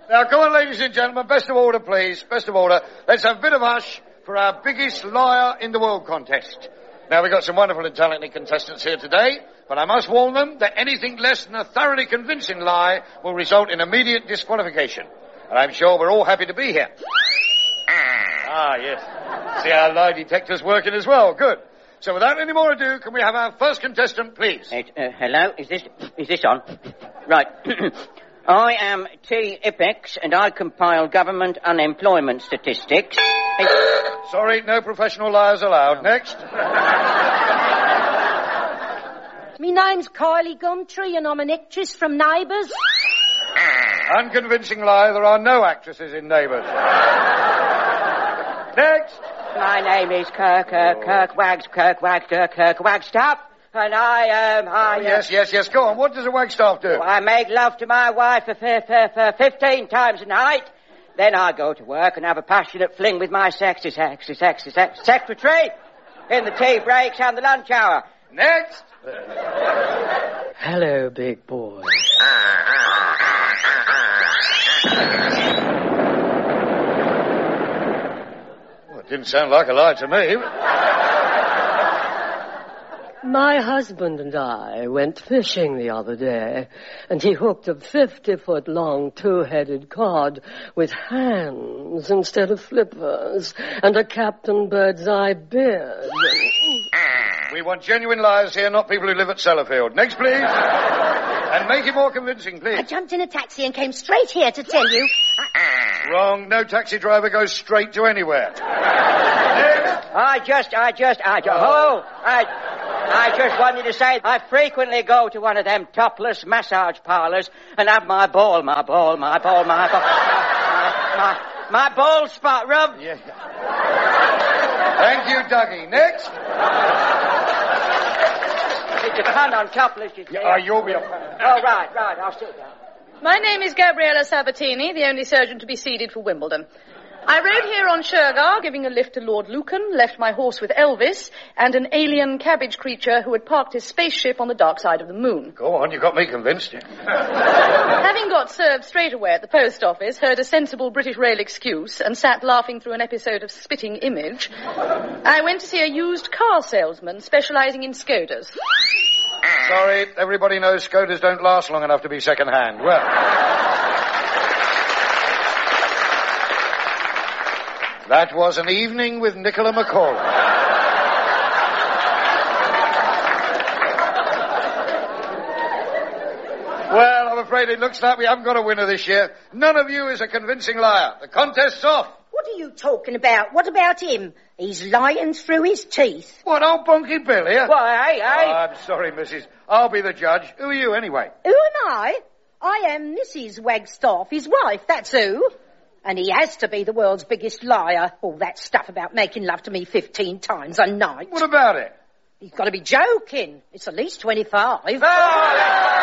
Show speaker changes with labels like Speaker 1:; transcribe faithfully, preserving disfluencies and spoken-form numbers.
Speaker 1: Now, come on, ladies and gentlemen, best of order, please. Best of order. Let's have a bit of hush for our biggest liar in the world contest. Now, we've got some wonderful and talented contestants here today, but I must warn them that anything less than a thoroughly convincing lie will result in immediate disqualification. And I'm sure we're all happy to be here. Ah, yes. See our lie detector's working as well. Good. So without any more ado, can we have our first contestant, please?
Speaker 2: Uh, uh, hello? Is this is this on? Right. I am T. Ipex, and I compile government unemployment statistics. Hey.
Speaker 1: Sorry, no professional liars allowed. No. Next.
Speaker 3: Me name's Kylie Gumtree, and I'm an actress from Neighbours.
Speaker 1: Unconvincing lie, there are no actresses in Neighbours. Next.
Speaker 2: My name is Kirk, uh, Kirk Wags, Kirk Wags, uh, Kirk Wagstaff, and I, um, I... Uh,
Speaker 1: oh, yes, yes, yes, go on. What does a Wagstaff do?
Speaker 2: I make love to my wife for, for, for, for fifteen times a night. Then I go to work and have a passionate fling with my sexy, sexy, sexy, sexy secretary in the tea breaks and the lunch hour.
Speaker 1: Next.
Speaker 4: Hello, big boy.
Speaker 1: Well, it didn't sound like a lie to me.
Speaker 4: My husband and I went fishing the other day, and he hooked a fifty-foot-long two-headed cod with hands instead of flippers, and a Captain Birdseye beard.
Speaker 1: We want genuine liars here, not people who live at Sellafield. Next, please. And make it more convincing, please.
Speaker 3: I jumped in a taxi and came straight here to tell you... I...
Speaker 1: Wrong. No taxi driver goes straight to anywhere. Next.
Speaker 2: I just, I just, I just... Oh, I... I just wanted to say I frequently go to one of them topless massage parlours and have my ball, my ball, my ball, my ball, my, my, my ball spot rubbed.
Speaker 1: Yeah. Thank you, Dougie. Next.
Speaker 2: It's a pun on topless.
Speaker 1: Yeah, uh, you'll be...
Speaker 2: Oh, right, right, I'll sit down.
Speaker 5: My name is Gabriella Sabatini, the only surgeon to be seeded for Wimbledon. I rode here on Shergar, giving a lift to Lord Lucan, left my horse with Elvis, and an alien cabbage creature who had parked his spaceship on the dark side of the moon.
Speaker 1: Go on, you got me convinced.
Speaker 5: Having got served straight away at the post office, heard a sensible British Rail excuse, and sat laughing through an episode of Spitting Image, I went to see a used car salesman specialising in Skodas.
Speaker 1: Sorry, everybody knows Skodas don't last long enough to be second-hand. Well... That was An Evening with Nicola McCall. Well, I'm afraid it looks like we haven't got a winner this year. None of you is a convincing liar. The contest's off.
Speaker 3: What are you talking about? What about him? He's lying through his teeth.
Speaker 1: What, old Bonky Bill here?
Speaker 2: Why, hey, hey.
Speaker 1: Oh, I'm sorry, missus. I'll be the judge. Who are you, anyway?
Speaker 3: Who am I? I am Missus Wagstaff, his wife, that's who. And he has to be the world's biggest liar. All that stuff about making love to me fifteen times a night.
Speaker 1: What about it?
Speaker 3: He's got to be joking. It's at least twenty-five.
Speaker 2: Oh,